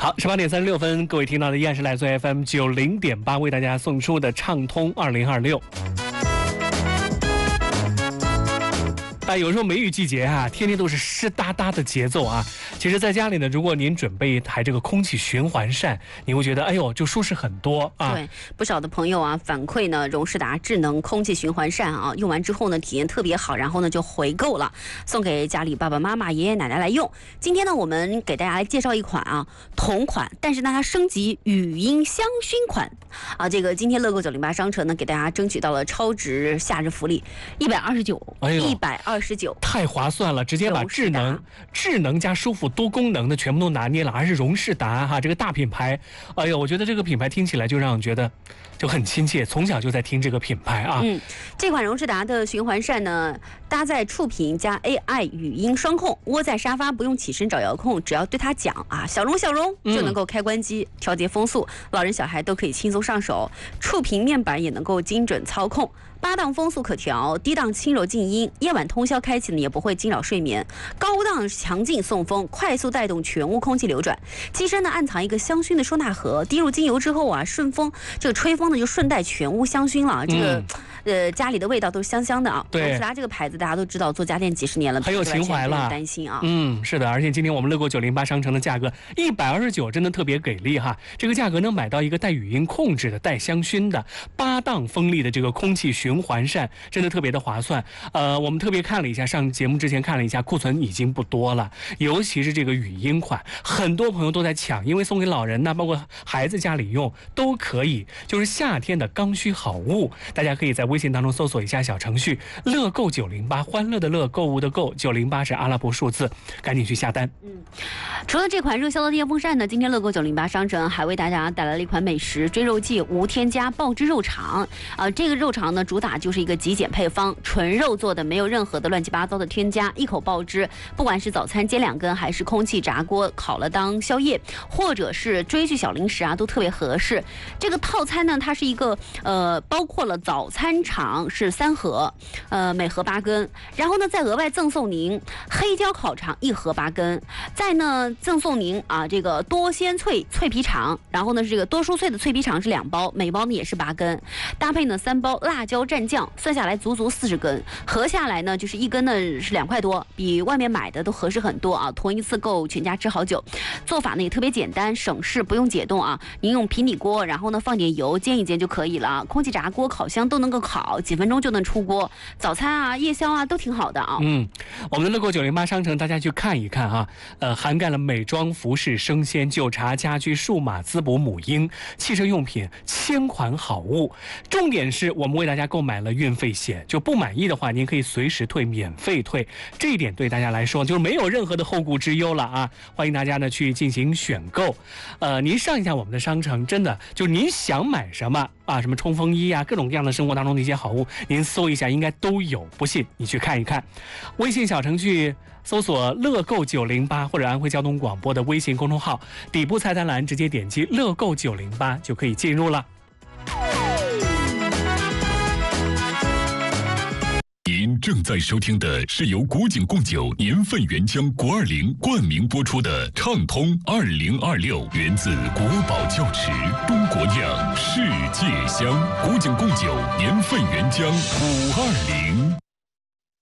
好，18:36，各位听到的依然是来自 FM90.8为大家送出的畅通2026。有时候梅雨季节啊，天天都是湿哒哒的节奏啊。其实在家里呢，如果您准备一台这个空气循环扇，你会觉得哎呦就舒适很多啊。 对，不少的朋友啊反馈呢，荣仕达智能空气循环扇啊，用完之后呢体验特别好，然后呢就回购了，送给家里爸爸妈妈、爷爷奶奶来用。今天呢，我们给大家来介绍一款啊同款，但是呢它升级语音香薰款啊。这个今天乐购908商城呢给大家争取到了超值夏日福利，129，129。 太划算了，直接把智能加舒服多功能的全部都拿捏了，还是荣仕达哈这个大品牌。哎呦，我觉得这个品牌听起来就让人觉得就很亲切，从小就在听这个品牌啊。 这款荣仕达的循环扇呢，搭载触屏加 AI 语音双控，窝在沙发不用起身找遥控，只要对它讲啊小荣就能够开关机、调节风速，老人小孩都可以轻松上手。触屏面板也能够精准操控。8档风速可调，低档轻柔静音，夜晚通宵开启呢也不会惊扰睡眠。高档强劲送风，快速带动全屋空气流转。机身呢暗藏一个香薰的收纳盒，滴入精油之后啊，顺风这个吹风呢就顺带全屋香薰了。这个家里的味道都是香香的啊。 对， 荣仕达这个牌子大家都知道，做家电几10年了， 很有情怀了， 不用担心啊。 是的，而且今天我们乐购908商城的价格129，真的特别给力哈。这个价格能买到一个带语音控制的、带香薰的8档风力的这个空气循环扇，真的特别的划算。我们特别看了一下，上节目之前看了一下，库存已经不多了，尤其是这个语音款，很多朋友都在抢，因为送给老人呢，包括孩子家里用都可以，就是夏天的刚需好物。大家可以在微信当中搜索一下小程序乐购908，欢乐的乐，购物的购，908是阿拉伯数字，赶紧去下单。 除了这款热销的电风扇呢，今天乐购908商城还为大家带来了一款美食追肉季无添加爆汁肉肠。这个肉肠呢主打就是一个极简配方，纯肉做的，没有任何的乱七八糟的添加，一口爆汁。不管是早餐煎2根，还是空气炸锅烤了当宵夜，或者是追剧小零食啊，都特别合适。这个套餐呢，它是一个包括了早餐肠是3盒，每盒8根，然后呢再额外赠送您黑椒烤肠1盒8根，再呢赠送您啊这个多鲜脆皮肠，然后呢是这个多蔬脆的脆皮肠是2包，每包呢也是8根，搭配呢3包辣椒蘸酱，算下来足40根，合下来呢就是1根呢是2块多，比外面买的都合适很多啊！同一次购全家吃好久，做法呢也特别简单省事，不用解冻啊，您用平底锅，然后呢放点油煎一煎就可以了，空气炸锅、烤箱都能够烤，几分钟就能出锅，早餐啊、夜宵啊都挺好的啊。 我们的乐购908商城大家去看一看哈，涵盖了美妆、服饰、生鲜、旧茶、家居、数码、滋补、母婴、汽车用品1000款好物。重点是我们为大家购买了运费险，就不满意的话您可以随时退，免费退，这一点对大家来说就是没有任何的后顾之忧了啊！欢迎大家呢去进行选购。您上一下我们的商城，真的就您想买什么啊，什么冲锋衣啊，各种各样的生活当中的一些好物，您搜一下应该都有，不信你去看一看。微信小程序搜索乐购908或者安徽交通广播的微信公众号，底部菜单栏直接点击乐购908就可以进入了。 您正在收听的是由古井贡酒年份原浆国20冠名播出的畅通2026，源自国宝窖池，中国酿，世界香。古井贡酒年份原浆520。